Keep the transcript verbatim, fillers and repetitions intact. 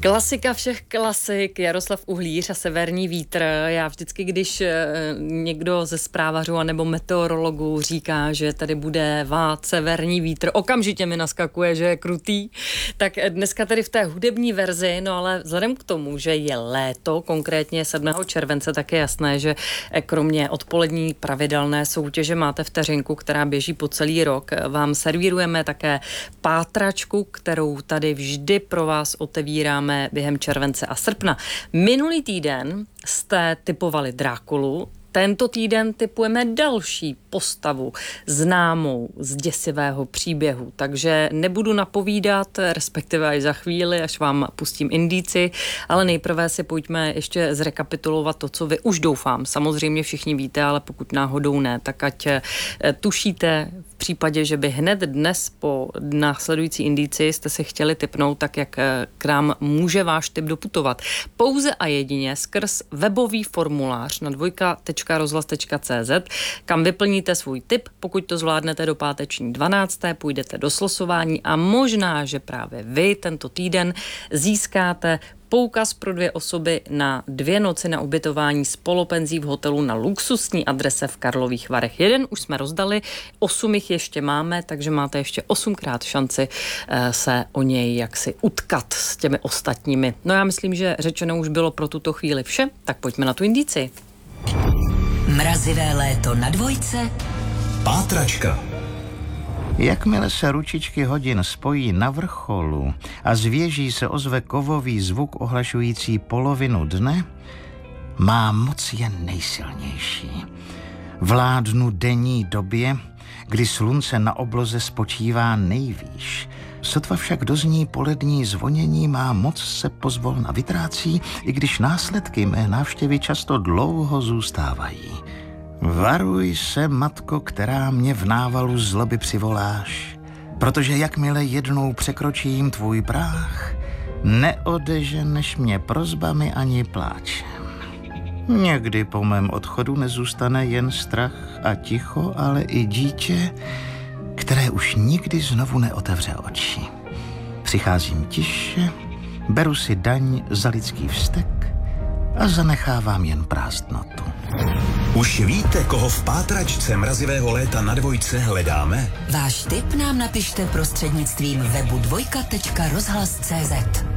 Klasika všech klasik, Jaroslav Uhlíř a Severní vítr. Já vždycky, když někdo ze zprávařů anebo meteorologů říká, že tady bude vát severní vítr, okamžitě mi naskakuje, že je krutý. Tak dneska tady v té hudební verzi, no ale vzhledem k tomu, že je léto, konkrétně sedmého července, tak je jasné, že kromě odpolední pravidelné soutěže Máte vteřinku, která běží po celý rok, vám servírujeme také pátračku, kterou tady vždy pro vás otevíráme během července a srpna. Minulý týden jste tipovali Drákulu, tento týden tipujeme další postavu známou z děsivého příběhu, takže nebudu napovídat, respektive až za chvíli, až vám pustím indíci, ale nejprve si pojďme ještě zrekapitulovat to, co vy už doufám. Samozřejmě všichni víte, ale pokud náhodou ne, tak ať tušíte v případě, že by hned dnes po následující indici jste si chtěli tipnout, tak jak k nám může váš tip doputovat. Pouze a jedině skrz webový formulář na dvojka tečka rozhlas tečka cé zet, kam vyplníte svůj tip. Pokud to zvládnete do páteční dvanácté, půjdete do slosování a možná, že právě vy tento týden získáte poukaz pro dvě osoby na dvě noci na ubytování s polopenzí v hotelu na luxusní adrese v Karlových Varech. Jeden už jsme rozdali, osm jich ještě máme, takže máte ještě osmkrát šanci se o něj jaksi utkat s těmi ostatními. No já myslím, že řečeno už bylo pro tuto chvíli vše, tak pojďme na tu indici. Mrazivé léto na dvojce. Pátračka. Jakmile se ručičky hodin spojí na vrcholu a z věží se ozve kovový zvuk ohlašující polovinu dne, má moc je nejsilnější. Vládnu denní době, kdy slunce na obloze spočívá nejvýš. Sotva však dozní polední zvonění, má moc se pozvolna vytrácí, i když následky mé návštěvy často dlouho zůstávají. Varuj se, matko, která mě v návalu zloby přivoláš, protože jakmile jednou překročím tvůj práh, neodeženeš mě prosbami ani pláčem. Někdy po mém odchodu nezůstane jen strach a ticho, ale i dítě, které už nikdy znovu neotevře oči. Přicházím tiše, beru si daň za lidský vztek a zanechávám jen prázdnotu. Už víte, koho v pátračce mrazivého léta na dvojce hledáme? Váš tip nám napište prostřednictvím webu dvojka tečka rozhlas tečka cé zet.